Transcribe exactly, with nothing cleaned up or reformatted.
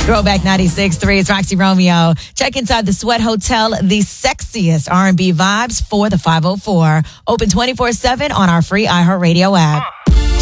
Throwback ninety-six point three. It's Roxy Romeo. Check inside the Sweat Hotel, the sexiest R and B vibes for the five oh four. Open twenty-four seven on our free iHeartRadio app.